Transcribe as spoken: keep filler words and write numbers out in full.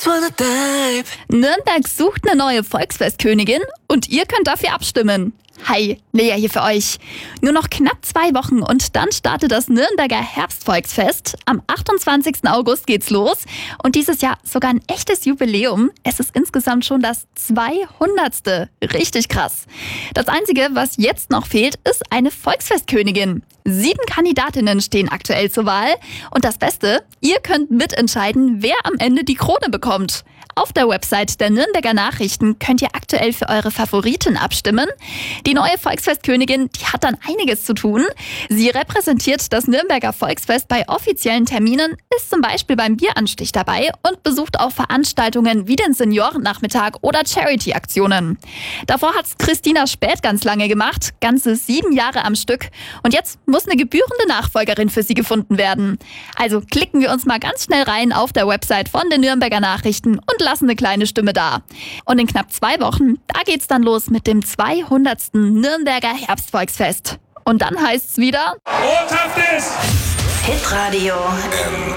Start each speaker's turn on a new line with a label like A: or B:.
A: just wanna dive.
B: Nürnberg sucht eine neue Volksfestkönigin und ihr könnt dafür abstimmen. Hi, Lea hier für euch. Nur noch knapp zwei Wochen und dann startet das Nürnberger Herbstvolksfest. Am achtundzwanzigsten August geht's los und dieses Jahr sogar ein echtes Jubiläum. Es ist insgesamt schon das zweihundertste. Richtig krass. Das Einzige, was jetzt noch fehlt, ist eine Volksfestkönigin. Sieben Kandidatinnen stehen aktuell zur Wahl und das Beste, ihr könnt mitentscheiden, wer am Ende die Krone bekommt. Auf der Website der Nürnberger Nachrichten könnt ihr aktuell für eure Favoriten abstimmen. Die neue Volksfestkönigin, die hat dann einiges zu tun. Sie repräsentiert das Nürnberger Volksfest bei offiziellen Terminen, ist zum Beispiel beim Bieranstich dabei und besucht auch Veranstaltungen wie den Seniorennachmittag oder Charity-Aktionen. Davor hat's Christina Späth ganz lange gemacht, ganze sieben Jahre am Stück. Und jetzt muss eine gebührende Nachfolgerin für sie gefunden werden. Also klicken wir uns mal ganz schnell rein auf der Website von den Nürnberger Nachrichten und lassen eine kleine Stimme da. Und in knapp zwei Wochen, da geht's dann los mit dem zweihundertsten Nürnberger Herbstvolksfest. Und dann heißt's wieder
C: Hitradio.